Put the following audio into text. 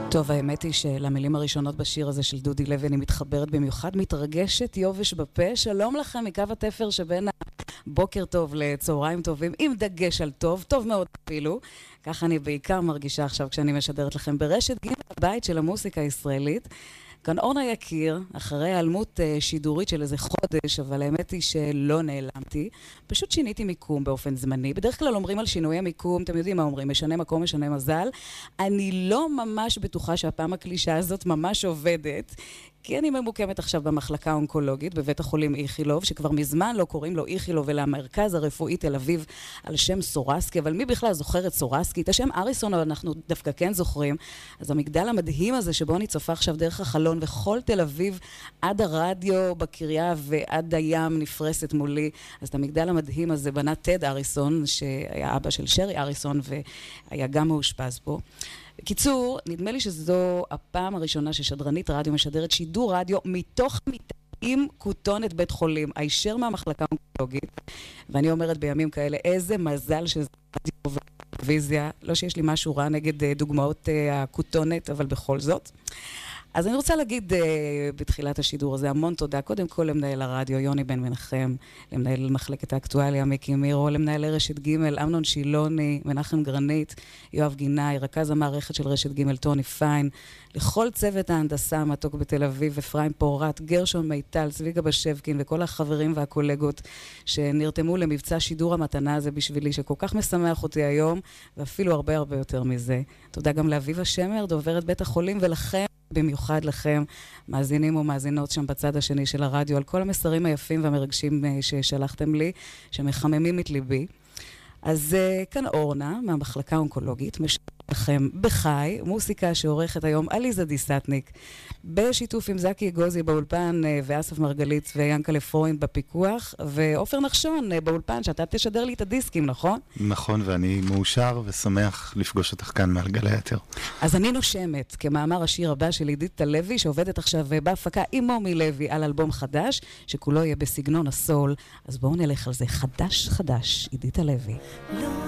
טוב, האמת היא שלמילים הראשונות בשיר הזה של דודי לוי אני מתחברת במיוחד, מתרגשת יובש בפה. שלום לכם מקו התפר שבין הבוקר טוב לצהריים טובים, עם דגש על טוב, טוב מאוד אפילו. ככה אני בעיקר מרגישה עכשיו כשאני משדרת לכם ברשת ג' הבית של המוסיקה הישראלית. כאן אורנה יקיר, אחרי העלמות שידורית של איזה חודש, אבל האמת היא שלא נעלמתי. פשוט שיניתי מיקום באופן זמני. בדרך כלל אומרים על שינוי המיקום, אתם יודעים מה אומרים, משנה מקום, משנה מזל. אני לא ממש בטוחה שהפעם הקלישה הזאת ממש עובדת, כי אני ממוקמת עכשיו במחלקה האונקולוגית בבית החולים איכילוב, שכבר מזמן לא קוראים לו איכילוב, אלא המרכז הרפואי תל אביב על שם סורסקי. אבל מי בכלל זוכר את סורסקי? את השם אריסון אנחנו דווקא כן זוכרים. אז המגדל המדהים הזה שבו אני צופה עכשיו דרך החלון, וכל תל אביב עד הרדיו בקריה ועד הים נפרסת מולי. אז את המגדל המדהים הזה בנה טד אריסון, שהיה אבא של שרי אריסון והיה גם מאושפז פה. קיצור, נדמה לי שזו הפעם הראשונה ששדרנית רדיו משדרת שידור רדיו מתוך מיטה עם כותונת בית חולים, הישר מהמחלקה האונקולוגית. ואני אומרת בימים כאלה, איזה מזל שזה רדיו וטלוויזיה. לא שיש לי משהו רע נגד דוגמאות הכותונת, אבל בכל זאת. אז אני רוצה להגיד בתחילת השידור הזה המון תודה. קודם כל למנהל הרדיו יוני בן מנחם, למנהל מחלקת האקטואליה מיקי מירו, למנהל רשת ג' אמנון שילוני, מנחם גרנית, יואב גינאי, רכז המערכת של רשת ג' טוני פיין, לכל צוות ההנדסה המתוק בתל אביב, אפרים פורט, גרשון מיטל, צביגה בשבקין וכל החברים והקולגות שנרתמו למבצע שידור המתנה הזה בשבילי, שכל כך משמח אותי היום, ואפילו הרבה הרבה יותר מזה. תודה גם לאביבה שמר, דוברת בית החולים, ולכם, במיוחד לכם, מאזינים ומאזינות שם בצד השני של הרדיו, על כל המסרים היפים והמרגשים ששלחתם לי, שמחממים את ליבי. אז כאן אורנה, מהמחלקה האונקולוגית, משלחת לכם בחי, מוסיקה שעורכת היום עליזה דיסטניק, בשיתוף עם זקי גוזי באולפן, ואסף מרגלית ויאנקלה פרוינד בפיקוח, ואופר נחשון באולפן, שאתה תשדר לי את הדיסקים, נכון? נכון, ואני מאושר ושמח לפגוש אותך כאן מעל גלי היתר. אז אני נושמת, כמאמר השיר הבא של עידית לוי, שעובדת עכשיו בהפקה עם מומי לוי על אלבום חדש, שכולו יהיה בסגנון הסול. אז בואו נלך על זה, חדש חדש, עידית לוי.